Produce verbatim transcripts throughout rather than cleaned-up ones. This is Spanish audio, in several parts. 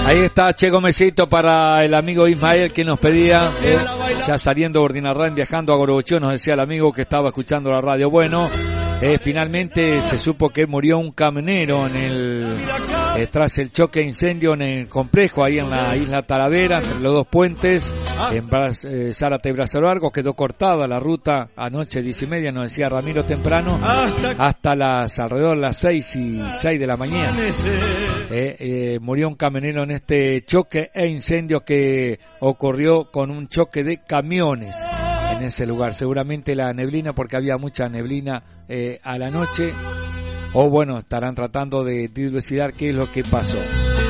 Ahí está Che Gomecito para el amigo Ismael que nos pedía, eh, ya saliendo de Ordinarrain, viajando a Gorobochó, nos decía el amigo que estaba escuchando la radio. Bueno, eh, finalmente se supo que murió un camionero en el eh, tras el choque de incendio en el complejo, ahí en la isla Talavera, entre los dos puentes, en Bras, eh, Zárate y Brazo Largo. Quedó cortada la ruta anoche diez y media, nos decía Ramiro temprano, hasta las alrededor de las seis y seis de la mañana. Eh, eh, murió un camionero en este choque e incendio que ocurrió con un choque de camiones en ese lugar. Seguramente la neblina, porque había mucha neblina eh, a la noche, o bueno, estarán tratando de dilucidar qué es lo que pasó.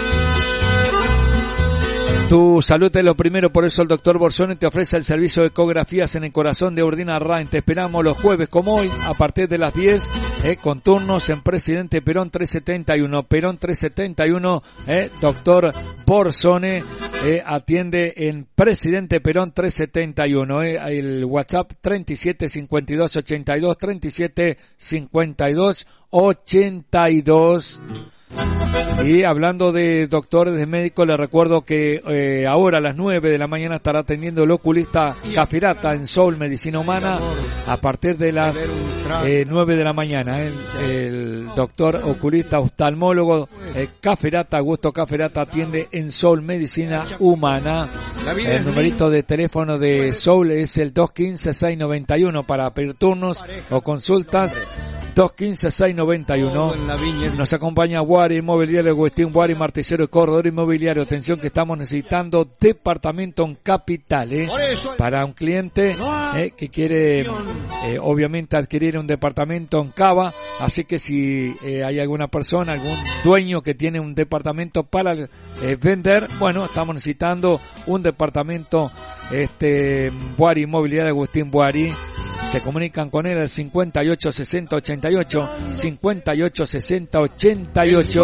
Tu salud es lo primero, por eso el doctor Borsone te ofrece el servicio de ecografías en el corazón de Ordinarrain. Te esperamos los jueves como hoy, a partir de las diez, eh, con turnos en Presidente Perón trescientos setenta y uno. Perón trescientos setenta y uno, eh, doctor Borsone, eh, atiende en Presidente Perón trescientos setenta y uno. Eh, el WhatsApp treinta y siete cincuenta y dos ochenta y dos, treinta y siete cincuenta y dos ochenta y dos. Y hablando de doctores, de médicos, les recuerdo que eh, ahora a las nueve de la mañana estará atendiendo el oculista Cafirata en Soul Medicina Humana a partir de las eh, nueve de la mañana. El, el doctor oculista oftalmólogo eh, Cafirata, Augusto Cafirata, atiende en Soul Medicina Humana. El numerito de teléfono de Soul es el dos uno cinco, seis nueve uno para pedir turnos o consultas. dos uno cinco, seis nueve uno. Nos acompaña Guari Inmobiliario, Agustín Guari, martillero y corredor inmobiliario. Atención que estamos necesitando departamento en capital, ¿eh? Para un cliente eh, que quiere eh, obviamente adquirir un departamento en Cava. Así que si eh, hay alguna persona, algún dueño que tiene un departamento para eh, vender, bueno, estamos necesitando un departamento, este Guari Inmobiliario, Agustín Guari. Se comunican con él al cincuenta y ocho sesenta ochenta y ocho, cincuenta y ocho sesenta ochenta y ocho.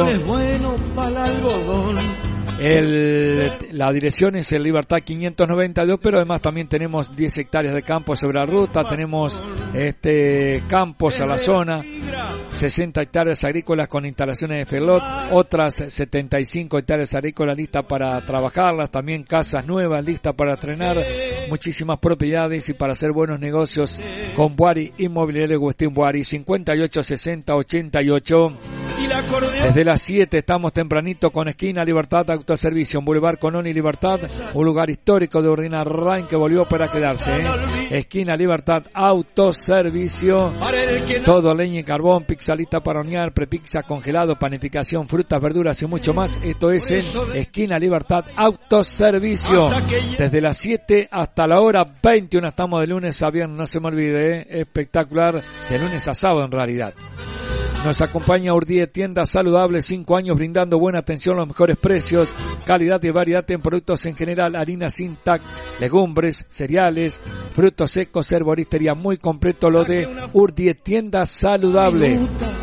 El, la dirección es el Libertad quinientos noventa y dos, pero además también tenemos diez hectáreas de campo sobre la ruta, tenemos este campos a la zona, sesenta hectáreas agrícolas con instalaciones de felot, otras setenta y cinco hectáreas agrícolas listas para trabajarlas, también casas nuevas listas para estrenar, muchísimas propiedades y para hacer buenos negocios con Buari Inmobiliario Agustín Buari, cincuenta y ocho sesenta ochenta y ocho. Desde las siete estamos tempranito con Esquina Libertad Autoservicio, en Boulevard Colón y Libertad, un lugar histórico de Ordinarrain que volvió para quedarse, ¿eh? Esquina Libertad Autoservicio, todo leña y carbón, pizza lista para hornear, prepizza, congelado, panificación, frutas, verduras y mucho más. Esto es en Esquina Libertad Autoservicio. Desde las siete hasta la hora veintiuna estamos de lunes a viernes, no se me olvide, ¿eh? Espectacular, de lunes a sábado en realidad. Nos acompaña Urdiet, tienda saludable, cinco años brindando buena atención, los mejores precios, calidad y variedad en productos en general, harinas Intac, legumbres, cereales, frutos secos, herboristería, muy completo lo de Urdiet, tienda saludable.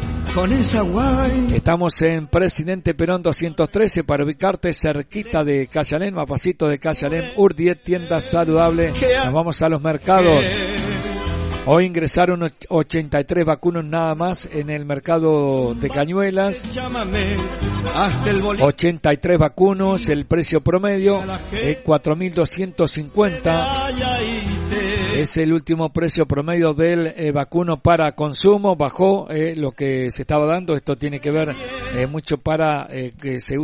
Estamos en Presidente Perón doscientos trece para ubicarte cerquita de Cayalén, mapacito de Cayalén, Urdiet, tienda saludable. Nos vamos a los mercados. Hoy ingresaron ochenta y tres vacunos nada más en el mercado de Cañuelas. ochenta y tres vacunos, el precio promedio es cuatro mil doscientos cincuenta. Es el último precio promedio del eh, vacuno para consumo. Bajó eh, lo que se estaba dando. Esto tiene que ver eh, mucho para eh, que se